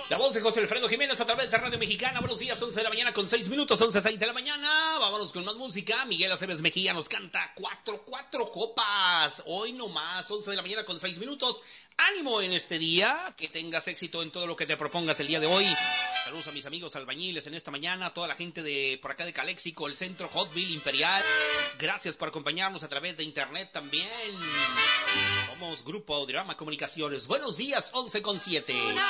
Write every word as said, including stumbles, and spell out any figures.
La voz de José Alfredo Jiménez a través de Radio Mexicana. Buenos días, once de la mañana con seis minutos, once seis de la mañana. Vámonos con más música. Miguel Aceves Mejía nos canta cuatro, cuatro copas. Hoy nomás, once de la mañana con seis minutos. Ánimo en este día, que tengas éxito en todo lo que te propongas el día de hoy. Saludos a mis amigos albañiles en esta mañana, a toda la gente de por acá de Caléxico, el centro Hotville Imperial. Gracias por acompañarnos a través de internet también. Somos Grupo Audiorama Comunicaciones. Buenos días, once con siete.